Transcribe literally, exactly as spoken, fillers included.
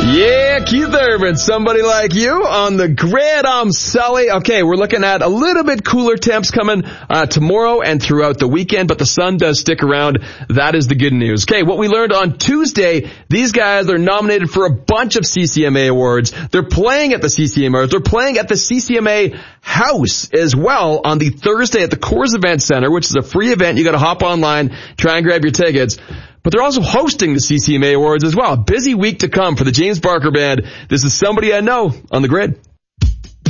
Yeah, Keith Urban, Somebody Like You on the grid. I'm Sully. Okay, we're looking at a little bit cooler temps coming uh, tomorrow and throughout the weekend, but the sun does stick around. That is the good news. Okay, what we learned on Tuesday, these guys are nominated for a bunch of C C M A awards. They're playing at the C C M A. They're playing at the C C M A House as well on the Thursday at the Coors Event Center, which is a free event. You got to hop online, try and grab your tickets. But they're also hosting the C C M A Awards as well. Busy week to come for the James Barker Band. This is Somebody I Know on the grid.